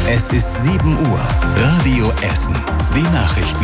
Es ist 7 Uhr. Radio Essen. Die Nachrichten.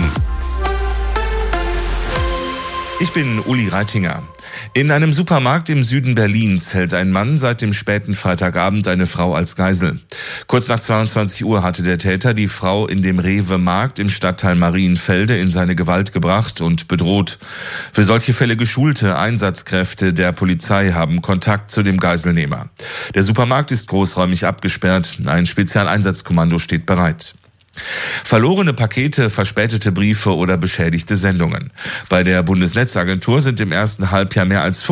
Ich bin Uli Reitinger. In einem Supermarkt im Süden Berlins hält ein Mann seit dem späten Freitagabend eine Frau als Geisel. Kurz nach 22 Uhr hatte der Täter die Frau in dem Rewe-Markt im Stadtteil Marienfelde in seine Gewalt gebracht und bedroht. Für solche Fälle geschulte Einsatzkräfte der Polizei haben Kontakt zu dem Geiselnehmer. Der Supermarkt ist großräumig abgesperrt. Ein Spezialeinsatzkommando steht bereit. Verlorene Pakete, verspätete Briefe oder beschädigte Sendungen. Bei der Bundesnetzagentur sind im ersten Halbjahr mehr als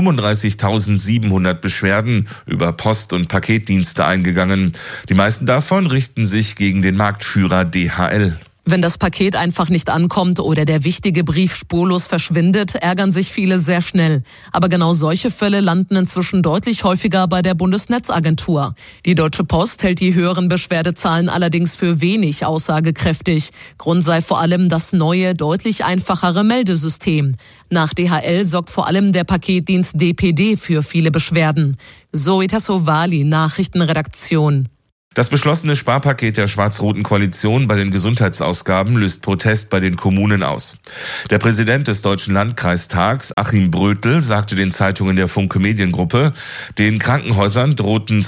35.700 Beschwerden über Post- und Paketdienste eingegangen. Die meisten davon richten sich gegen den Marktführer DHL. Wenn das Paket einfach nicht ankommt oder der wichtige Brief spurlos verschwindet, ärgern sich viele sehr schnell. Aber genau solche Fälle landen inzwischen deutlich häufiger bei der Bundesnetzagentur. Die Deutsche Post hält die höheren Beschwerdezahlen allerdings für wenig aussagekräftig. Grund sei vor allem das neue, deutlich einfachere Meldesystem. Nach DHL sorgt vor allem der Paketdienst DPD für viele Beschwerden. Zoe Tassovali, Nachrichtenredaktion. Das beschlossene Sparpaket der schwarz-roten Koalition bei den Gesundheitsausgaben löst Protest bei den Kommunen aus. Der Präsident des Deutschen Landkreistags, Achim Brötel, sagte den Zeitungen der Funke Mediengruppe, den Krankenhäusern drohten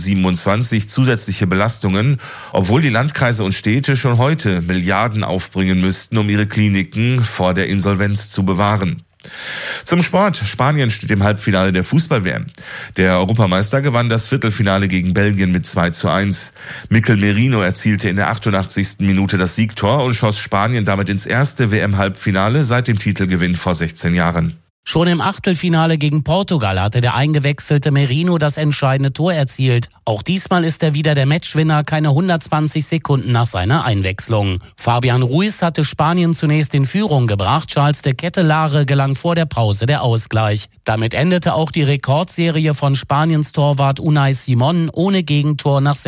2027 zusätzliche Belastungen, obwohl die Landkreise und Städte schon heute Milliarden aufbringen müssten, um ihre Kliniken vor der Insolvenz zu bewahren. Zum Sport. Spanien steht im Halbfinale der Fußball-WM. Der Europameister gewann das Viertelfinale gegen Belgien mit 2:1. Mikel Merino erzielte in der 88. Minute das Siegtor und schoss Spanien damit ins erste WM-Halbfinale seit dem Titelgewinn vor 16 Jahren. Schon im Achtelfinale gegen Portugal hatte der eingewechselte Merino das entscheidende Tor erzielt. Auch diesmal ist er wieder der Matchwinner, keine 120 Sekunden nach seiner Einwechslung. Fabian Ruiz hatte Spanien zunächst in Führung gebracht. Charles de Kettelare gelang vor der Pause der Ausgleich. Damit endete auch die Rekordserie von Spaniens Torwart Unai Simon ohne Gegentor nach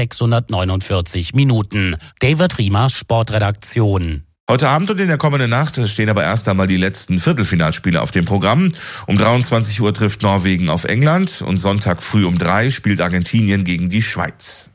649 Minuten. David Riemer, Sportredaktion. Heute Abend und in der kommenden Nacht stehen aber erst einmal die letzten Viertelfinalspiele auf dem Programm. Um 23 Uhr trifft Norwegen auf England und Sonntag früh um 3 spielt Argentinien gegen die Schweiz.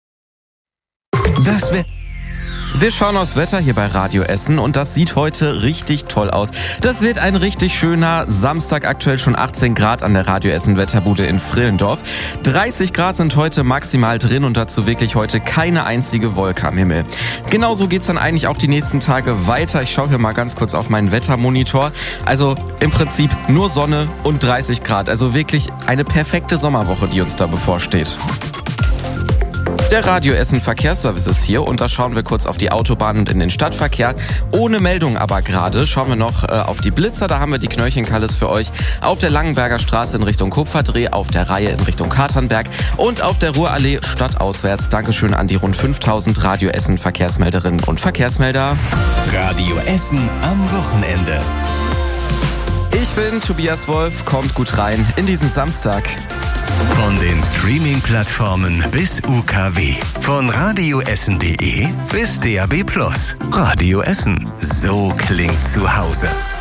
Wir schauen aufs Wetter hier bei Radio Essen und das sieht heute richtig toll aus. Das wird ein richtig schöner Samstag, aktuell schon 18 Grad an der Radio Essen Wetterbude in Frillendorf. 30 Grad sind heute maximal drin und dazu wirklich heute keine einzige Wolke am Himmel. Genauso geht's dann eigentlich auch die nächsten Tage weiter. Ich schaue hier mal ganz kurz auf meinen Wettermonitor. Also im Prinzip nur Sonne und 30 Grad. Also wirklich eine perfekte Sommerwoche, die uns da bevorsteht. Der Radio Essen Verkehrsservice ist hier und da schauen wir kurz auf die Autobahn und in den Stadtverkehr. Ohne Meldung aber gerade schauen wir noch auf die Blitzer. Da haben wir die Knöllchenkalles für euch auf der Langenberger Straße in Richtung Kupferdreh, auf der Reihe in Richtung Katernberg und auf der Ruhrallee stadtauswärts. Dankeschön an die rund 5000 Radio Essen Verkehrsmelderinnen und Verkehrsmelder. Radio Essen am Wochenende. Ich bin Tobias Wolf, kommt gut rein in diesen Samstag. Von den Streaming-Plattformen bis UKW. Von radioessen.de bis DAB+. Radio Essen. So klingt zu Hause.